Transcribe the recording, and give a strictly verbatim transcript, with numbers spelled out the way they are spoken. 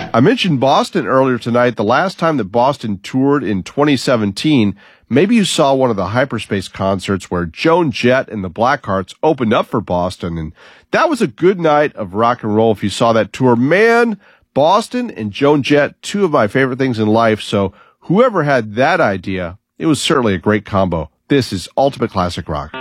I mentioned Boston earlier tonight. The last time that Boston toured in twenty seventeen, maybe you saw one of the Hyperspace concerts where Joan Jett and the Blackhearts opened up for Boston, and that was a good night of rock and roll if you saw that tour. Man, Boston and Joan Jett, two of my favorite things in life, so whoever had that idea, it was certainly a great combo. This is Ultimate Classic Rock.